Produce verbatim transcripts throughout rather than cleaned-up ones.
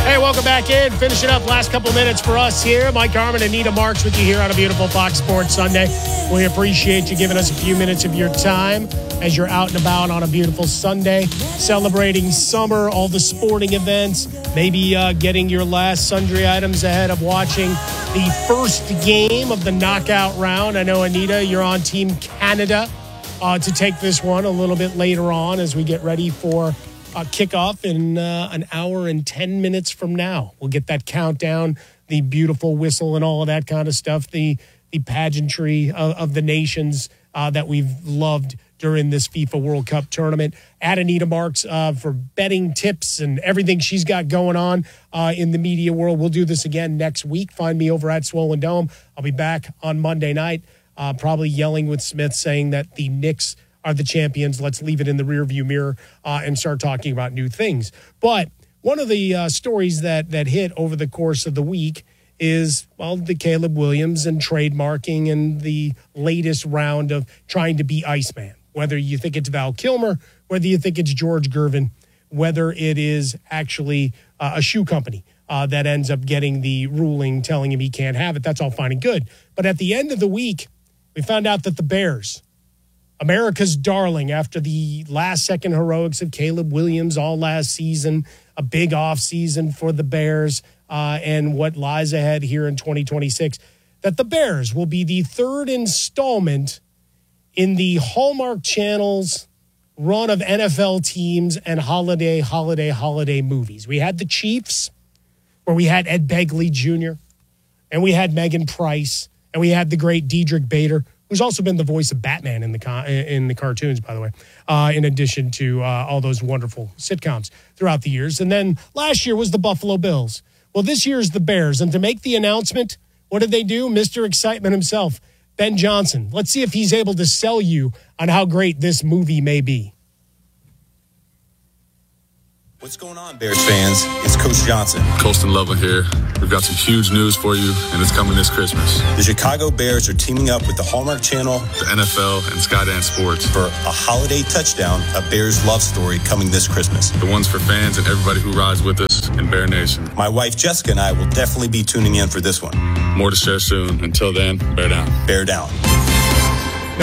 Hey, welcome back in. Finishing up last couple minutes for us here. Mike Harmon, Anita Marks with you here on a beautiful Fox Sports Sunday. We appreciate you giving us a few minutes of your time as you're out and about on a beautiful Sunday, celebrating summer, all the sporting events, maybe uh, getting your last sundry items ahead of watching the first game of the knockout round. I know, Anita, you're on Team Canada uh, to take this one a little bit later on as we get ready for Uh, kickoff in uh, an hour and ten minutes from now. We'll get that countdown, the beautiful whistle and all of that kind of stuff, the the pageantry of, of the nations uh, that we've loved during this FIFA World Cup tournament. At Anita Marks uh, for betting tips and everything she's got going on uh, in the media world. We'll do this again next week. Find me over at Swollen Dome. I'll be back on Monday night, uh, probably yelling with Smith, saying that the Knicks are the champions. Let's leave it in the rearview mirror uh, and start talking about new things. But one of the uh, stories that that hit over the course of the week is, well, the Caleb Williams and trademarking and the latest round of trying to be Iceman. Whether you think it's Val Kilmer, whether you think it's George Gervin, whether it is actually uh, a shoe company uh, that ends up getting the ruling telling him he can't have it, that's all fine and good. But at the end of the week, we found out that the Bears, America's darling, after the last-second heroics of Caleb Williams all last season, a big offseason for the Bears, uh, and what lies ahead here in twenty twenty-six, that the Bears will be the third installment in the Hallmark Channel's run of N F L teams and holiday, holiday, holiday movies. We had the Chiefs, where we had Ed Begley Junior, and we had Megan Price, and we had the great Diedrich Bader, who's also been the voice of Batman in the con- in the cartoons, by the way, uh, in addition to uh, all those wonderful sitcoms throughout the years. And then last year was the Buffalo Bills. Well, this year is the Bears. And to make the announcement, what did they do? Mister Excitement himself, Ben Johnson. Let's see if he's able to sell you on how great this movie may be. What's going on, Bears fans? It's Coach Johnson. Colston Loveland here. We've got some huge news for you, and it's coming this Christmas. The Chicago Bears are teaming up with the Hallmark Channel, the N F L, and Skydance Sports for a holiday touchdown, a Bears love story coming this Christmas. The one's for fans and everybody who rides with us in Bear Nation. My wife, Jessica, and I will definitely be tuning in for this one. More to share soon. Until then, bear down. Bear down. All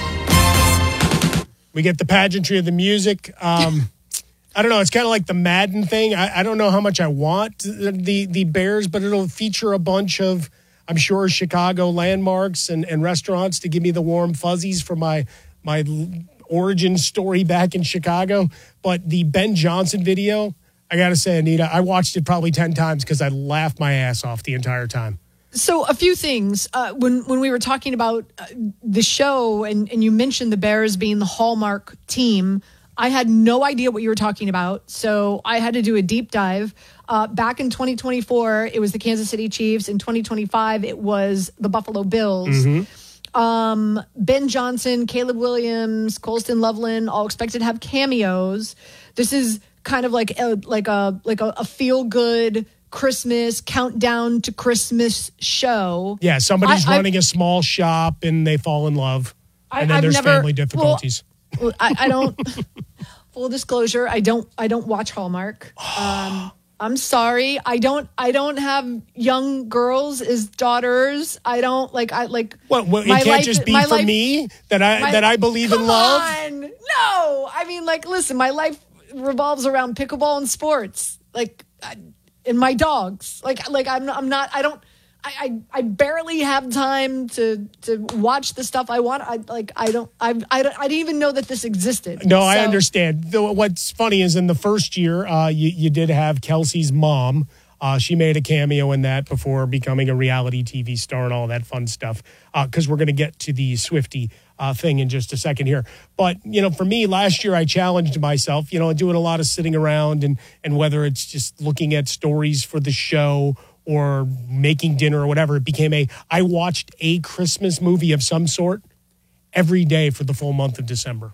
right. We get the pageantry of the music. Um... I don't know. It's kind of like the Madden thing. I, I don't know how much I want the, the Bears, but it'll feature a bunch of, I'm sure, Chicago landmarks and, and restaurants to give me the warm fuzzies for my my origin story back in Chicago. But the Ben Johnson video, I got to say, Anita, I watched it probably ten times because I laughed my ass off the entire time. So a few things. Uh, when, when we were talking about uh, the show and, and you mentioned the Bears being the Hallmark team, I had no idea what you were talking about, so I had to do a deep dive. Uh, back in twenty twenty-four, it was the Kansas City Chiefs. In twenty twenty-five, it was the Buffalo Bills. Mm-hmm. Um, Ben Johnson, Caleb Williams, Colston Loveland, all expected to have cameos. This is kind of like a, like a like a, a feel-good Christmas countdown to Christmas show. Yeah, somebody's I, running I, a small shop and they fall in love, I, and then I've there's never, family difficulties. Well, I, I don't. Full disclosure, I don't. I don't watch Hallmark. Um, I'm sorry. I don't. I don't have young girls as daughters. I don't like. I like. What? What it can't life, just be for life, me that I my, that I believe come in love. On. No, I mean, like, listen. My life revolves around pickleball and sports. Like, I, and my dogs. Like, like I'm. I'm not. I don't. I, I, I barely have time to to watch the stuff I want. I like I don't I I, don't, I didn't even know that this existed. No, so. I understand. Though what's funny is in the first year, uh, you you did have Kelsey's mom. Uh, she made a cameo in that before becoming a reality T V star and all that fun stuff. Because uh, we're going to get to the Swiftie uh, thing in just a second here. But you know, for me, last year I challenged myself. You know, doing a lot of sitting around and and whether it's just looking at stories for the show or making dinner or whatever, it became a, I watched a Christmas movie of some sort every day for the full month of December.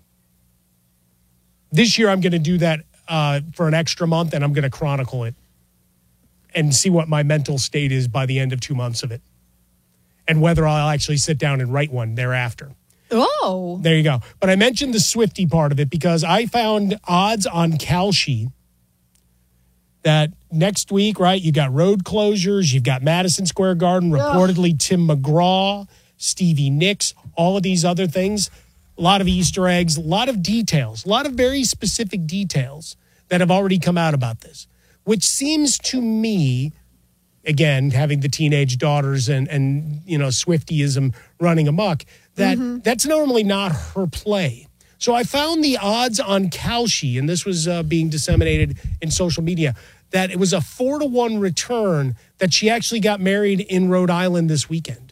This year, I'm going to do that uh, for an extra month, and I'm going to chronicle it and see what my mental state is by the end of two months of it, and whether I'll actually sit down and write one thereafter. Oh. There you go. But I mentioned the Swiftie part of it because I found odds on Kalshi that next week, right, you got road closures, you've got Madison Square Garden, reportedly Tim McGraw, Stevie Nicks, all of these other things. A lot of Easter eggs, a lot of details, a lot of very specific details that have already come out about this, which seems to me, again, having the teenage daughters and, and you know, Swiftyism running amok, that mm-hmm. that's normally not her play. So I found the odds on Kalshi, and this was uh, being disseminated in social media, that it was a four to one return that she actually got married in Rhode Island this weekend.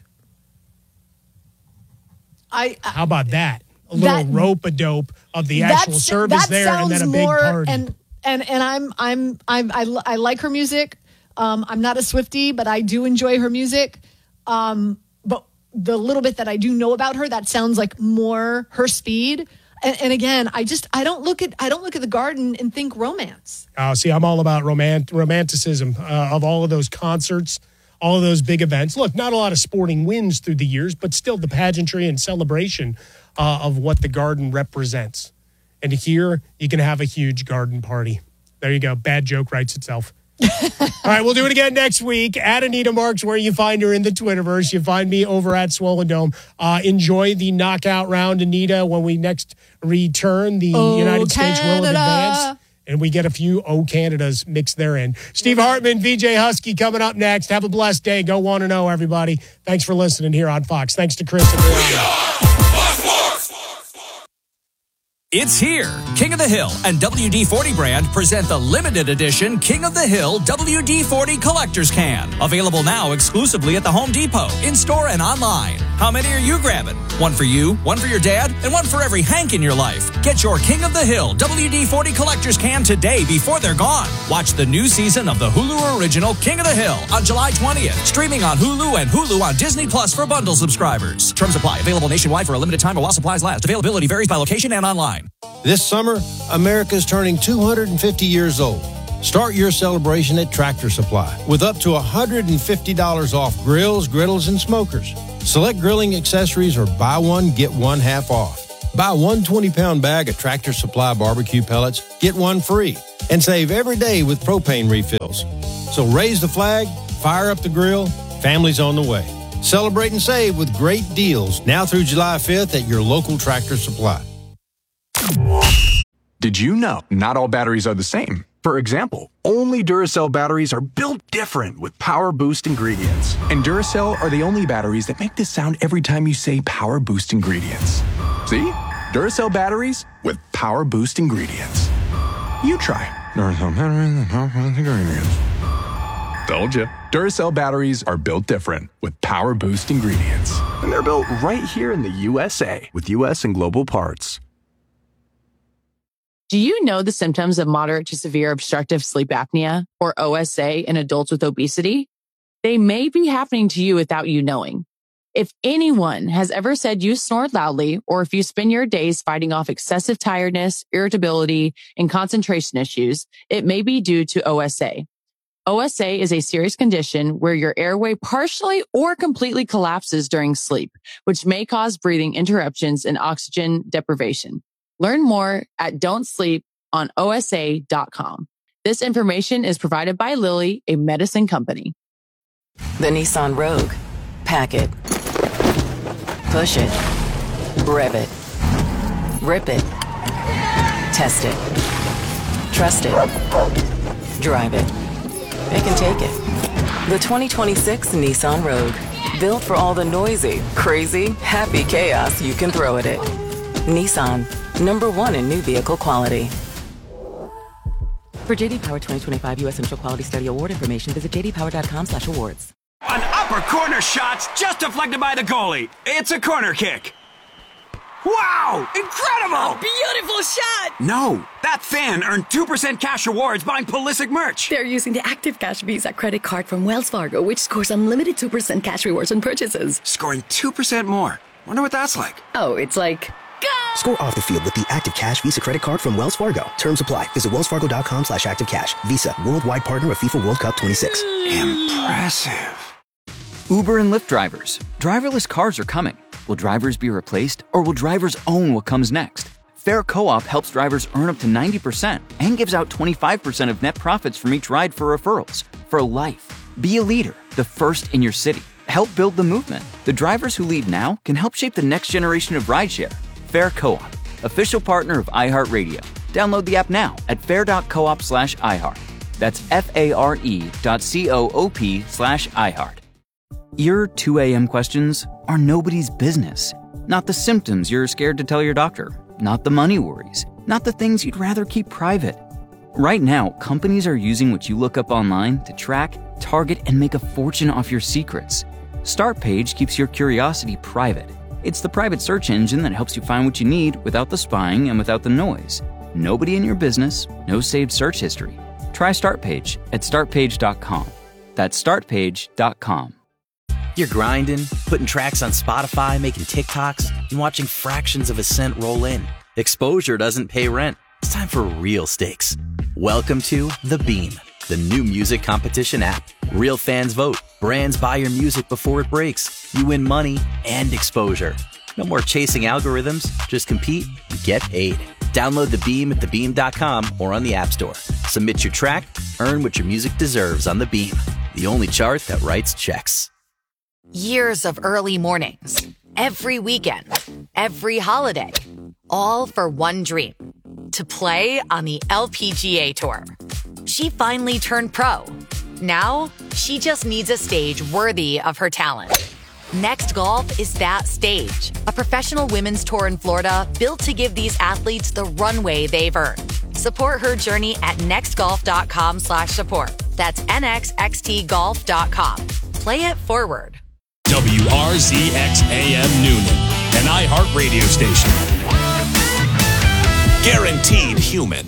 I, I How about that? A little rope-a-dope of the actual service there, and then a big more, party. And and and I'm I'm I'm I, I like her music. Um, I'm not a Swiftie, but I do enjoy her music. Um, but the little bit that I do know about her, that sounds like more her speed. And, and again, I just I don't look at I don't look at the Garden and think romance. Oh, see, I'm all about romant- romanticism uh, of all of those concerts, all of those big events. Look, not a lot of sporting wins through the years, but still the pageantry and celebration uh, of what the Garden represents. And here, you can have a huge garden party. There you go. Bad joke writes itself. All right, we'll do it again next week. At Anita Marks, where you find her in the Twitterverse. You find me over at Swollen Dome. Uh, enjoy the knockout round, Anita, when we next return. The oh, United Canada. States will advance. And we get a few Oh Canadas mixed therein. Steve Hartman, V J Husky coming up next. Have a blessed day. Go one and oh, everybody. Thanks for listening here on Fox. Thanks to Chris and Brianna. It's here. King of the Hill and W D forty brand present the limited edition King of the Hill W D forty Collector's Can. Available now exclusively at the Home Depot, in-store and online. How many are you grabbing? One for you, one for your dad, and one for every Hank in your life. Get your King of the Hill W D forty Collector's Can today before they're gone. Watch the new season of the Hulu original King of the Hill on July twentieth. Streaming on Hulu and Hulu on Disney Plus for bundle subscribers. Terms apply. Available nationwide for a limited time while supplies last. Availability varies by location and online. This summer, America's turning two hundred fifty years old. Start your celebration at Tractor Supply with up to one hundred fifty dollars off grills, griddles, and smokers. Select grilling accessories or buy one, get one half off. Buy one twenty-pound bag of Tractor Supply barbecue pellets, get one free. And save every day with propane refills. So raise the flag, fire up the grill, family's on the way. Celebrate and save with great deals now through July fifth at your local Tractor Supply. Did you know not all batteries are the same? For example, only Duracell batteries are built different with Power Boost ingredients. And Duracell are the only batteries that make this sound every time you say Power Boost ingredients. See? Duracell batteries with Power Boost ingredients. You try. Duracell batteries with Power Boost ingredients. Told you. Duracell batteries are built different with Power Boost ingredients. And they're built right here in the U S A with U S and global parts. Do you know the symptoms of moderate to severe obstructive sleep apnea, or O S A, in adults with obesity? They may be happening to you without you knowing. If anyone has ever said you snore loudly, or if you spend your days fighting off excessive tiredness, irritability, and concentration issues, it may be due to O S A. O S A is a serious condition where your airway partially or completely collapses during sleep, which may cause breathing interruptions and oxygen deprivation. Learn more at don't sleep on O S A dot com. This information is provided by Lilly, a medicine company. The Nissan Rogue. Pack it. Push it. Rev it. Rip it. Test it. Trust it. Drive it. It can take it. The twenty twenty-six Nissan Rogue. Built for all the noisy, crazy, happy chaos you can throw at it. Nissan. Number one in new vehicle quality. For J D Power twenty twenty-five U S Central Quality Study Award information, visit j d power dot com slash awards. An upper corner shot's just deflected by the goalie. It's a corner kick. Wow! Incredible! A beautiful shot! No, that fan earned two percent cash rewards buying Pulisic merch. They're using the Active Cash Visa credit card from Wells Fargo, which scores unlimited two percent cash rewards on purchases. Scoring two percent more. Wonder what that's like. Oh, it's like... Go! Score off the field with the Active Cash Visa credit card from Wells Fargo. Terms apply. Visit wells fargo dot com slash active cash. Visa, worldwide partner of FIFA World Cup twenty-six. Impressive. Uber and Lyft drivers. Driverless cars are coming. Will drivers be replaced, or will drivers own what comes next? Fair Co-op helps drivers earn up to ninety percent and gives out twenty-five percent of net profits from each ride for referrals. For life. Be a leader, the first in your city. Help build the movement. The drivers who lead now can help shape the next generation of rideshare. Fair Co-op, official partner of iHeartRadio. Download the app now at fair.coop slash iHeart. That's F-A-R-E dot C-O-O-P slash iHeart. Your two a.m. questions are nobody's business. Not the symptoms you're scared to tell your doctor. Not the money worries. Not the things you'd rather keep private. Right now, companies are using what you look up online to track, target, and make a fortune off your secrets. Startpage keeps your curiosity private. It's the private search engine that helps you find what you need without the spying and without the noise. Nobody in your business, no saved search history. Try Startpage at start page dot com. That's start page dot com. You're grinding, putting tracks on Spotify, making TikToks, and watching fractions of a cent roll in. Exposure doesn't pay rent. It's time for real stakes. Welcome to The Beam, the new music competition app. Real fans vote. Brands buy your music before it breaks. You win money and exposure. No more chasing algorithms. Just compete and get paid. Download The Beam at the beam dot com or on the App Store. Submit your track, earn what your music deserves on The Beam, the only chart that writes checks. Years of early mornings, every weekend, every holiday, all for one dream, to play on the L P G A Tour. She finally turned pro. Now, she just needs a stage worthy of her talent. Next Golf is that stage, a professional women's tour in Florida built to give these athletes the runway they've earned. Support her journey at nextgolf.com slash support. That's N X X T golf dot com. Play it forward. W R Z X A M Noonan, an iHeart radio station. Guaranteed human.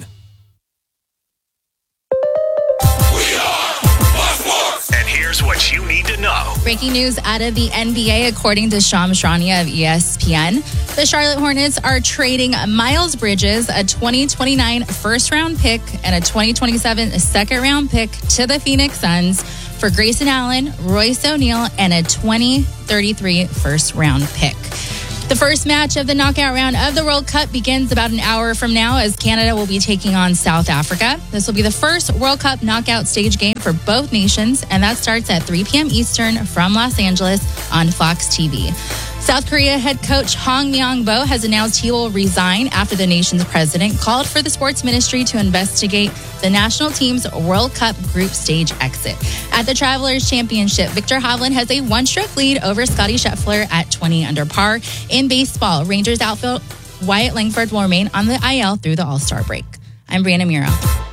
We are Fox Sports. And here's what you need to know. Breaking news out of the N B A, according to Shams Charania of E S P N. The Charlotte Hornets are trading Miles Bridges, a twenty twenty-nine first-round pick, and a twenty twenty-seven second-round pick to the Phoenix Suns for Grayson Allen, Royce O'Neal, and a twenty thirty-three first-round pick. The first match of the knockout round of the World Cup begins about an hour from now as Canada will be taking on South Africa. This will be the first World Cup knockout stage game for both nations, and that starts at three p.m. Eastern from Los Angeles on Fox T V. South Korea head coach Hong Myung-bo has announced he will resign after the nation's president called for the sports ministry to investigate the national team's World Cup group stage exit. At the Travelers Championship, Victor Hovland has a one-stroke lead over Scottie Scheffler at twenty under par. In baseball, Rangers outfield Wyatt Langford will remain on the I L through the All-Star break. I'm Brianna Mira.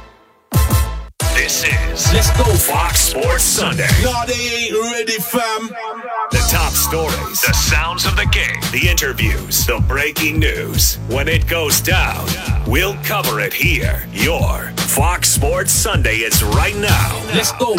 This is Let's Go Fox Sports Sunday. No, they ain't ready, fam. The top stories, the sounds of the game, the interviews, the breaking news. When it goes down, we'll cover it here. Your Fox Sports Sunday is right now. Let's go.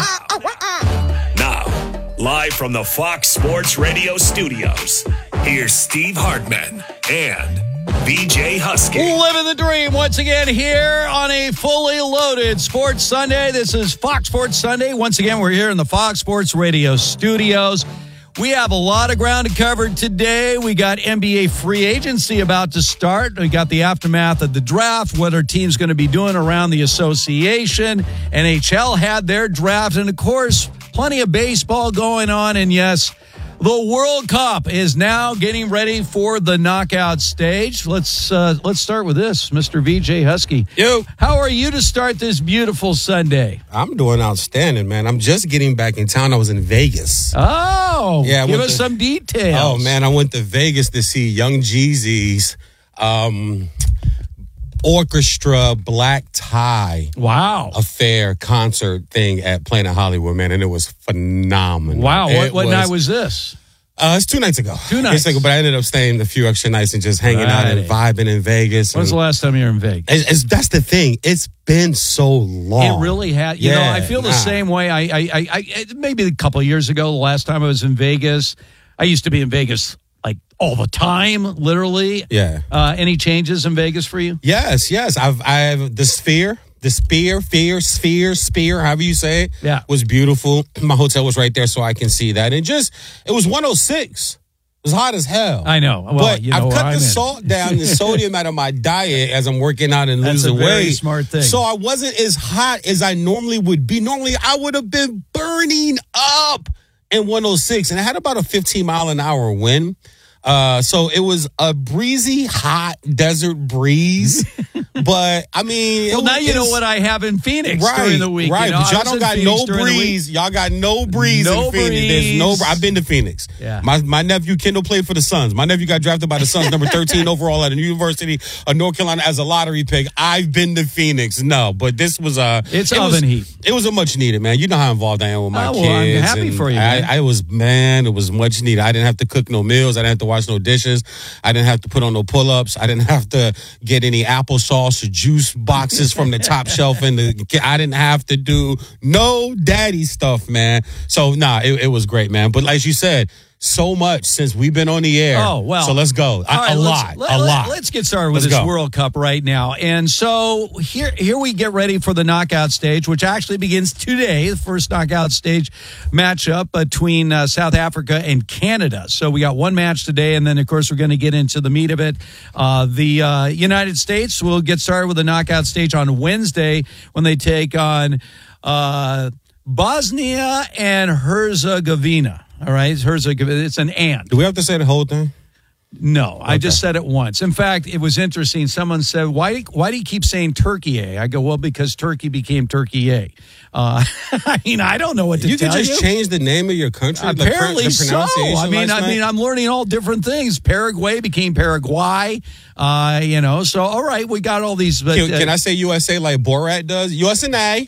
Now, live from the Fox Sports Radio studios, here's Steve Hartman and V J Husky. Living the dream once again here on a fully loaded Sports Sunday. This is Fox Sports Sunday. Once again, we're here in the Fox Sports Radio studios. We have a lot of ground to cover today. We got N B A free agency about to start. We got the aftermath of the draft, what our team's going to be doing around the association. N H L had their draft, and of course, plenty of baseball going on. And yes, the World Cup is now getting ready for the knockout stage. Let's uh, let's start with this, Mister V J Husky. Yo, how are you to start this beautiful Sunday? I'm doing outstanding, man. I'm just getting back in town. I was in Vegas. Oh, yeah. Give us to, some details. Oh man, I went to Vegas to see Young Jeezy's um, orchestra black tie. Wow, affair concert thing at Planet Hollywood, man, and it was phenomenal. Wow, what, what was, night was this? Uh, it's two nights ago. Two nights ago, but I ended up staying a few extra nights and just hanging right. out and vibing in Vegas. When's and, the last time you were in Vegas? It's, it's, that's the thing. It's been so long. It really had. You yeah, know, I feel the nah. same way. I, I, I, I, maybe a couple of years ago, the last time I was in Vegas, I used to be in Vegas like all the time, literally. Yeah. Uh, any changes in Vegas for you? Yes, yes. I've, I've the Sphere. The Spear, Fear, Sphere, Spear, however you say it, yeah. was beautiful. My hotel was right there, so I can see that. And just, it was one oh six. It was hot as hell. I know. Well, but you know I've where cut I'm the in. salt down, the sodium out of my diet as I'm working out and That's losing a very weight. smart thing. So I wasn't as hot as I normally would be. Normally, I would have been burning up in one oh six, and I had about a fifteen mile an hour wind. Uh, so it was a breezy, hot desert breeze. But I mean, well, it now was, you know what I have in Phoenix right, during the week. right? You know, But y'all I was don't in got Phoenix no during the week. breeze. Y'all got no breeze No in Phoenix. breeze. There's no. I've been to Phoenix. Yeah. My my nephew Kendall played for the Suns. My nephew got drafted by the Suns, number thirteen overall at the University of North Carolina as a lottery pick. I've been to Phoenix. No, but this was a. It's it oven was, heat. It was a much needed, man. You know how involved I am with my Oh, kids. well, I'm happy and for you, man. I, I was man. It was much needed. I didn't have to cook no meals. I didn't have to wash no dishes. I didn't have to put on no pull ups. I didn't have to get any applesauce or juice boxes from the top shelf. And the I didn't have to do no daddy stuff, man. So nah, it, it was great, man. But like you said, so much since we've been on the air. Oh, well. So let's go. A, All right, a let's- lot. let- a let- lot. Let's get started with Let's this go. World Cup right now. And so here, here we get ready for the knockout stage, which actually begins today, the first knockout stage matchup between uh, South Africa and Canada. So we got one match today, and then, of course, we're going to get into the meat of it. Uh, the uh, United States will get started with the knockout stage on Wednesday when they take on uh, Bosnia and Herzegovina. All right, Herzegovina. It's an and. Do we have to say the whole thing? No, I just said it once. In fact, it was interesting. Someone said, why, why do you keep saying Turkey A? I go, well, because Turkey became Turkey A. Uh, I mean, I don't know what to You tell can just you. change the name of your country. the pr- Apparently the so. pronunciation I mean, last I mean, night? I'm learning all different things. Paraguay became Paraguay. Uh, you know, so all right, we got all these. But, Can, can uh, I say U S A like Borat does? U S A.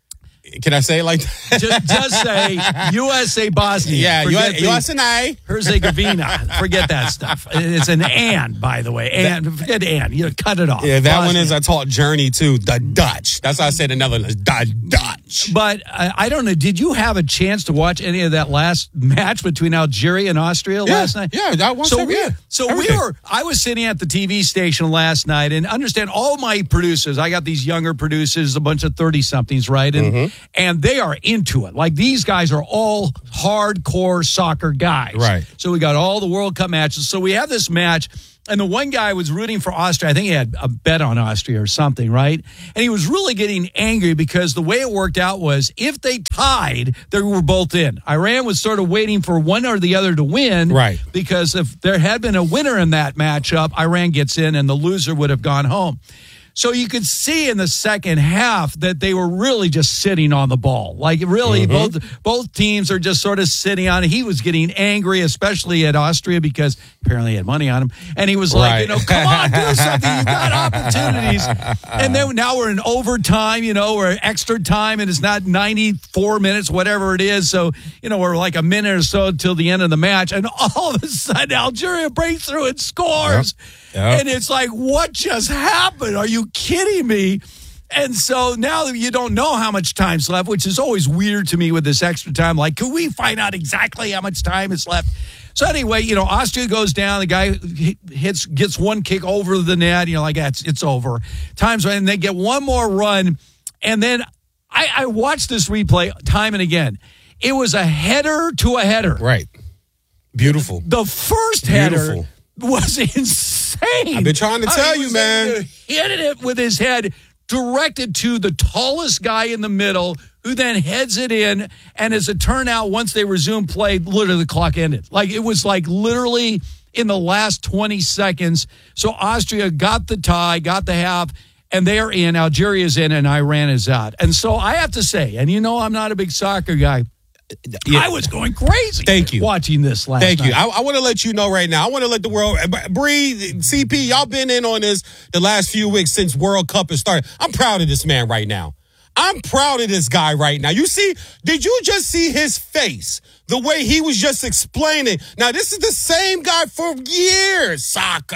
Can I say it like that? just, just say U S A Bosnia. Yeah, Forget U S A. Herzegovina. Forget that stuff. It's an and, by the way. And forget and. You know, cut it off. Yeah, that one Bosnia. is I taught Journey too. The Dutch. That's how I say the Netherlands. The Dutch. But I, I don't know. Did you have a chance to watch any of that last match between Algeria and Austria Yeah, last night? yeah, I watched so that, we, yeah. So we Everything. were. I was sitting at the T V station last night, and understand all my producers. I got these younger producers, a bunch of thirty somethings, right? And Mm-hmm. and they are into it. Like these guys are all hardcore soccer guys, Right. So we got all the World Cup matches. So we have this match. And the one guy was rooting for Austria. I think he had a bet on Austria or something, right? And he was really getting angry because the way it worked out was if they tied, they were both in. Iran was sort of waiting for one or the other to win. Right. Because if there had been a winner in that matchup, Iran gets in and the loser would have gone home. So you could see in the second half that they were really just sitting on the ball. Like really, Mm-hmm. both both teams are just sort of sitting on it. He was getting angry, especially at Austria, because apparently he had money on him. And he was like, Right. you know, come on, do something. You got opportunities. And then now we're in overtime, you know, or extra time, and it's not ninety-four minutes, whatever it is. So, you know, we're like a minute or so until the end of the match. And all of a sudden, Algeria breaks through and scores. Yep. Yep. And it's like, what just happened? Are you kidding me? And so now you don't know how much time's left, which is always weird to me with this extra time. Like, could we find out exactly how much time is left? So anyway, you know, Austria goes down. The guy hits, gets one kick over the net. You're like, it's it's over. Time's and they get one more run, and then I, I watched this replay time and again. It was a header to a header. Right. Beautiful. The first header Beautiful. was insane. I've been trying to I tell mean, you, was man. able to hit it with his head directed to the tallest guy in the middle, who then heads it in. And as it turned out, once they resumed play, literally the clock ended. Like it was like literally in the last twenty seconds. So Austria got the tie, got the half, and they are in. Algeria's in, and Iran is out. And so I have to say, and you know I'm not a big soccer guy. Yeah. I was going crazy. Thank you. Watching this last Thank night. you. I, I want to let you know right now. I want to let the world, Bree, C P, y'all been in on this the last few weeks since World Cup has started. I'm proud of this man right now. I'm proud of this guy right now. You see, did you just see his face? The way he was just explaining. Now, this is the same guy for years. Soccer.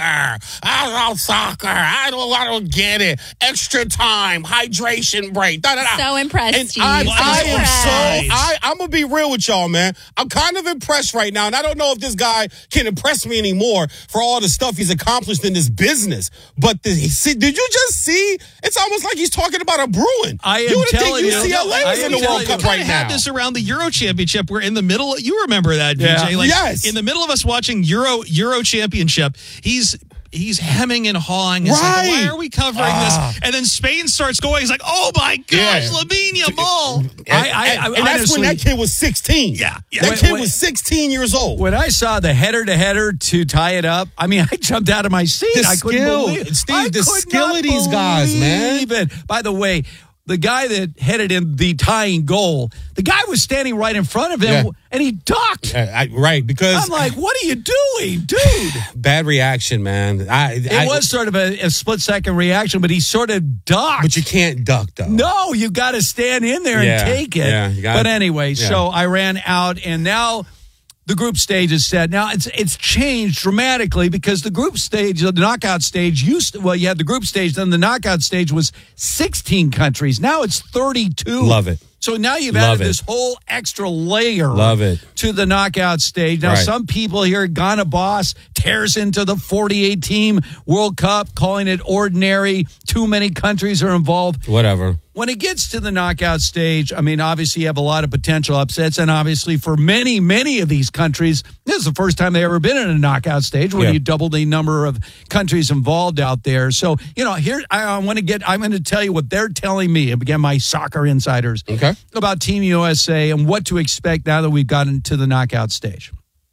I love soccer. I don't, I don't get it. Extra time. Hydration break. Da, da, da. So impressed, And Steve. I, So I am impressed. so, I, I'm going to be real with y'all, man. I'm kind of impressed right now. And I don't know if this guy can impress me anymore for all the stuff he's accomplished in this business. But the, see, did you just see? It's almost like he's talking about a Bruin. I am you would think telling U you. C L A I was am in the telling World you. Cup Kinda right had now. this around the Euro Championship. We're in the middle middle, you remember that, D J? Yeah. Like, Yes. in the middle of us watching Euro Euro Championship, he's he's hemming and hawing. It's Right. like, why are we covering Ah. this? And then Spain starts going. He's like, oh my gosh, Yeah. Lamine Yamal. And, I, I, and, and that's when that kid was sixteen. Yeah, yeah. That Wait, kid wait. was sixteen years old. When I saw the header to header to tie it up, I mean, I jumped out of my seat. The I couldn't skill. believe it. Steve, I the could skill not of these guys, man. believe it. By the way, the guy that headed in the tying goal, the guy was standing right in front of him, Yeah. and he ducked. Uh, I, right, because I'm like, what are you doing, dude? bad reaction, man. I, It I, was sort of a, a split second reaction, but he sort of ducked. but you can't duck though. No, you got to stand in there Yeah, and take it. yeah, you gotta- but anyway, yeah. so I ran out, and now the group stage is set. Now it's it's changed dramatically because the group stage, the knockout stage used to, well, you had the group stage, then the knockout stage was sixteen countries. Now it's thirty-two. Love it. So now you've Love added it. this whole extra layer Love it. to the knockout stage. Now, Right. some people here, Ghana Boss tears into the forty-eight team World Cup, calling it ordinary. Too many countries are involved. Whatever. When it gets to the knockout stage, I mean, obviously you have a lot of potential upsets, and obviously for many, many of these countries, this is the first time they've ever been in a knockout stage where Yeah. you double the number of countries involved out there. So, you know, here I, I want to get, I'm going to tell you what they're telling me, again, my soccer insiders, Okay. about Team U S A and what to expect now that we've gotten to the knockout stage.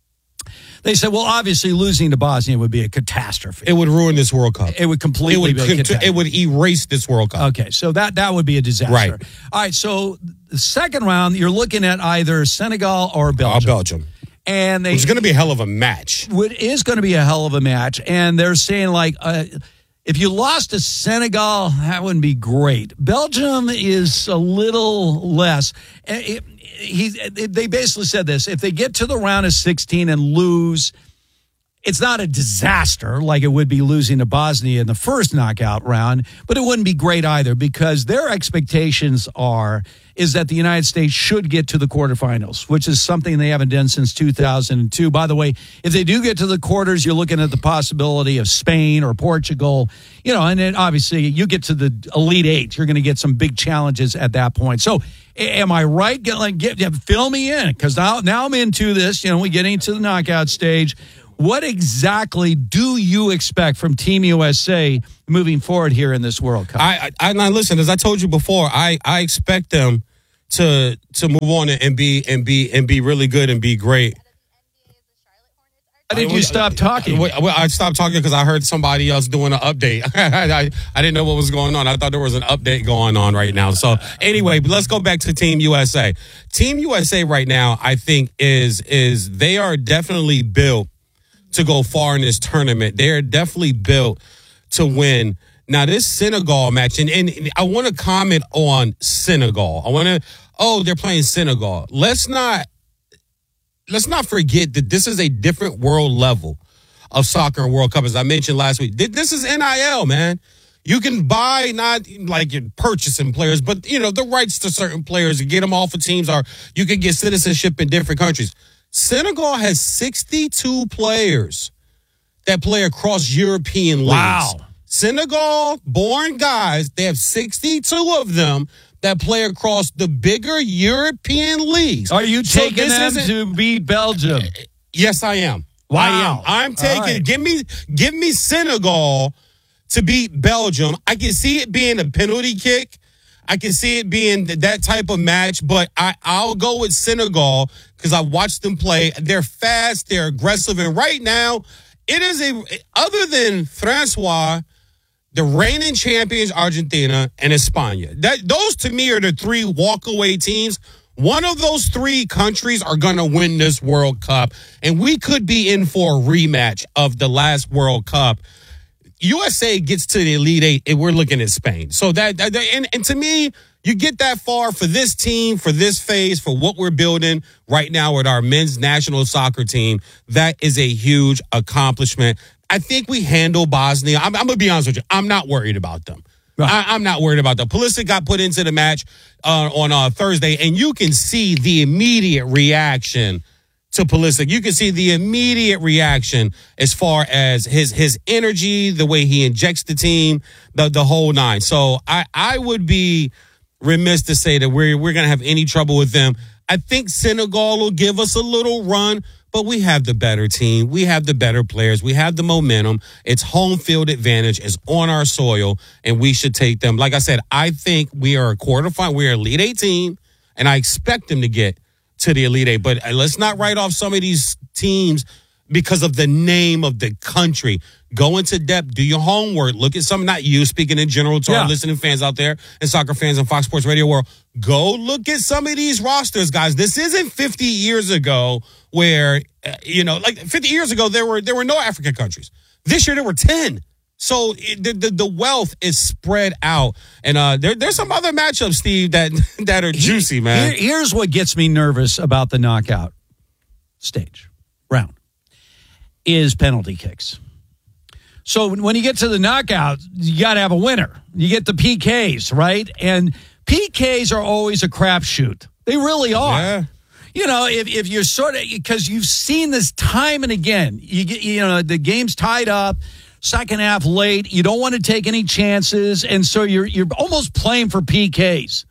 They said, well, obviously losing to Bosnia would be a catastrophe. It would ruin this World Cup. It would completely It would, be a cont- catastrophe. it would erase this World Cup. Okay, so that that would be a disaster. Right. All right, so the second round, you're looking at either Senegal or Uh, Belgium. Belgium. And they It's going to be a hell of a match. it is going to be a hell of a match. And they're saying, like, uh, if you lost to Senegal, that wouldn't be great. Belgium is a little less. Uh, It, he, they basically said this: if they get to the round of sixteen and lose, it's not a disaster like it would be losing to Bosnia in the first knockout round, but it wouldn't be great either because their expectations are is that the United States should get to the quarterfinals, which is something they haven't done since two thousand two. By the way, if they do get to the quarters, you're looking at the possibility of Spain or Portugal, you know, and then obviously you get to the Elite Eight, you're going to get some big challenges at that point. So am I right? Get, like, get, fill me in because now, now I'm into this, you know, we're getting to the knockout stage. What exactly do you expect from Team U S A moving forward here in this World Cup? I, I, I now listen, as I told you before, I, I expect them to to move on and be and be and be really good and be great. Why did you stop talking? Well, I stopped talking because I heard somebody else doing an update. I, I didn't know what was going on. I thought there was an update going on right now. So anyway, but let's go back to Team U S A. Team U S A right now, I think, is is they are definitely built to go far in this tournament. They are definitely built to win. Now, this Senegal match, and, and I want to comment on Senegal. I want to, oh, they're playing Senegal. Let's not, let's not forget that this is a different world level of soccer and World Cup. As I mentioned last week, this is N I L, man. You can buy, not like you're purchasing players, but, you know, the rights to certain players and get them off of teams, or you can get citizenship in different countries. Senegal has sixty-two players that play across European leagues. Wow. Senegal born guys, they have sixty-two of them that play across the bigger European leagues. Are you So taking this them isn't- to beat Belgium? Yes, I am. Wow. I am. I'm taking, All right. give me, give me Senegal to beat Belgium. I can see it being a penalty kick. I can see it being that type of match, but I, I'll go with Senegal because I watched them play. They're fast, they're aggressive, and right now, it is a, other than Francois, the reigning champions, Argentina, and España. That, those to me are the three walkaway teams. One of those three countries are going to win this World Cup, and we could be in for a rematch of the last World Cup. U S A gets to the Elite Eight, and we're looking at Spain. So that, that and, and to me, you get that far for this team, for this phase, for what we're building right now with our men's national soccer team. That is a huge accomplishment. I think we handle Bosnia. I'm, I'm going to be honest with you. I'm not worried about them. I, I'm not worried about them. Pulisic got put into the match uh, on uh, Thursday, and you can see the immediate reaction to Pulisic. You can see the immediate reaction as far as his his energy, the way he injects the team, the the whole nine. So I, I would be remiss to say that we're we're gonna have any trouble with them. I think Senegal will give us a little run, but we have the better team. We have the better players. We have the momentum. It's home field advantage. It's on our soil, and we should take them. Like I said, I think we are a quarterfinal. We're an Elite Eight team, and I expect them to get to the Elite Eight. But let's not write off some of these teams because of the name of the country. Go into depth, do your homework, look at some, not you, speaking in general to Yeah. our listening fans out there and soccer fans in Fox Sports Radio world. Go look at some of these rosters, guys. This isn't fifty years ago where, uh, you know, like fifty years ago, there were there were no African countries. This year, there were ten. So it, the, the the wealth is spread out. And uh, there, there's some other matchups, Steve, that, that are juicy, man. Here- here's what gets me nervous about the knockout stage round is penalty kicks. So when you get to the knockout, you got to have a winner. You get the P Ks, right? And P Ks are always a crapshoot. They really are. Yeah. You know, if, if you're sort of, because you've seen this time and again, you get, you know, the game's tied up, second half late, you don't want to take any chances, and so you're you're almost playing for P Ks.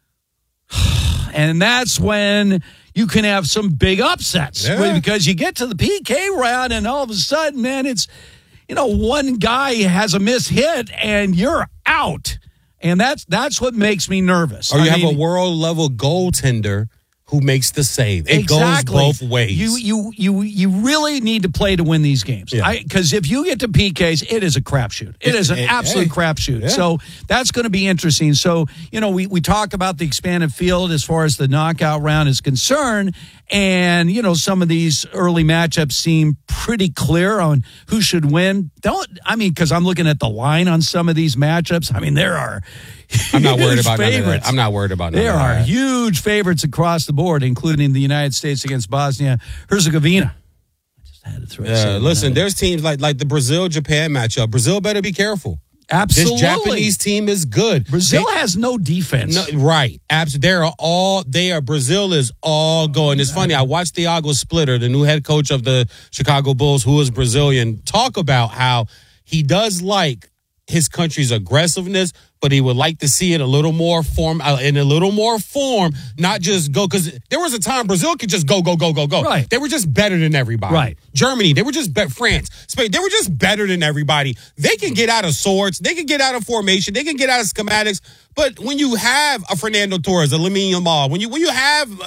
And that's when you can have some big upsets Yeah. because you get to the P K round and all of a sudden, man, it's, you know, one guy has a missed hit and you're out. And that's that's what makes me nervous. Or you I have mean, a world level goaltender who makes the save. It exactly. goes both ways. You you you you really need to play to win these games. Yeah. Because if you get to P Ks, it is a crapshoot. It is an Hey, absolute hey. crapshoot. Yeah. So that's going to be interesting. So, you know, we, we talk about the expanded field as far as the knockout round is concerned. And, you know, some of these early matchups seem pretty clear on who should win. Don't, I mean, because I'm looking at the line on some of these matchups. I mean, there are I'm not worried huge about none of that. favorites. I'm not worried about none There of are that. huge favorites across the board, including the United States against Bosnia Herzegovina. I just had to throw it. Yeah, listen, there's teams like like the Brazil-Japan matchup. Brazil better be careful. Absolutely. This Japanese team is good. Brazil They- has no defense. No, right. Absolutely. They're all, they are, Brazil is all going. It's funny. I watched Thiago Splitter, the new head coach of the Chicago Bulls, who is Brazilian, talk about how he does like his country's aggressiveness, but he would like to see it a little more form, uh, in a little more form, not just go, because there was a time Brazil could just go, go, go, go, go. Right. They were just better than everybody. Right. Germany, they were just be- France, Spain, they were just better than everybody. They can get out of sorts, they can get out of formation, they can get out of schematics. But when you have a Fernando Torres, a Lamine Yamal, when you when you have